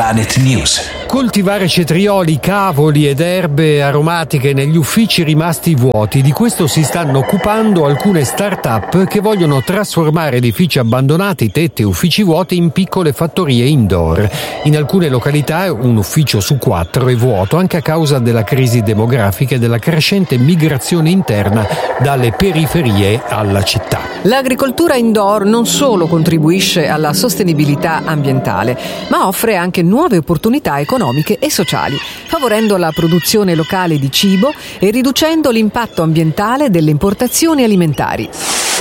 Planet News. Coltivare cetrioli, cavoli ed erbe aromatiche negli uffici rimasti vuoti. Di questo si stanno occupando alcune start-up che vogliono trasformare edifici abbandonati, tetti e uffici vuoti in piccole fattorie indoor. In alcune località un ufficio su 4 è vuoto anche a causa della crisi demografica e della crescente migrazione interna dalle periferie alla città. L'agricoltura indoor non solo contribuisce alla sostenibilità ambientale, ma offre anche nuove opportunità economiche e sociali, favorendo la produzione locale di cibo e riducendo l'impatto ambientale delle importazioni alimentari.